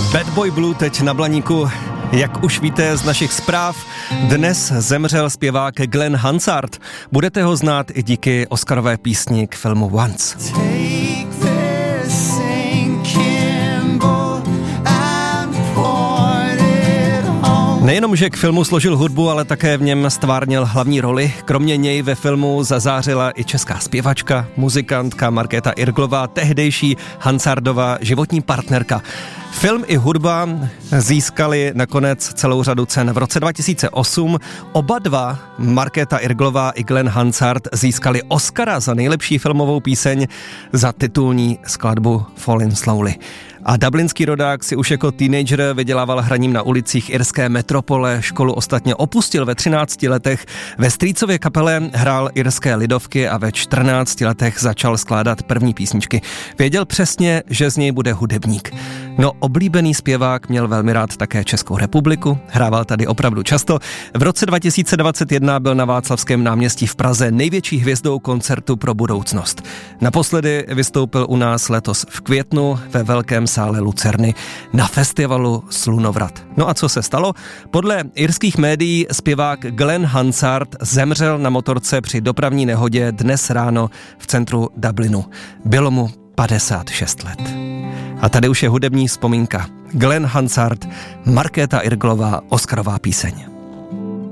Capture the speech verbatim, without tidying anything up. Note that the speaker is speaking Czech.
Bad Boy Blue teď na Blaníku. Jak už víte z našich zpráv, dnes zemřel zpěvák Glenn Hansard. Budete ho znát i díky oscarové písni k filmu Once. Nejenom, že k filmu složil hudbu, ale také v něm stvárnil hlavní roli. Kromě něj ve filmu zazářila i česká zpěvačka, muzikantka Markéta Irglová, tehdejší Hansardova životní partnerka. Film i hudba získali nakonec celou řadu cen. V roce dva tisíce osm oba dva, Markéta Irglová i Glenn Hansard, získali Oscara za nejlepší filmovou píseň za titulní skladbu Falling Slowly. A dublinský rodák si už jako teenager vydělával hraním na ulicích irské metropole, školu ostatně opustil ve třinácti letech, ve strýcově kapele hrál irské lidovky a ve čtrnácti letech začal skládat první písničky. Věděl přesně, že z něj bude hudebník. No, oblíbený zpěvák měl velmi rád také Českou republiku, hrával tady opravdu často. V roce dva tisíce dvacet jedna byl na Václavském náměstí v Praze největší hvězdou koncertu pro budoucnost. Naposledy vystoupil u nás letos v květnu ve velkém sále Lucerny na festivalu Slunovrat. No a co se stalo? Podle irských médií zpěvák Glenn Hansard zemřel na motorce při dopravní nehodě dnes ráno v centru Dublinu. Bylo mu padesát šest let. A tady už je hudební vzpomínka. Glenn Hansard, Markéta Irglová, oscarová píseň.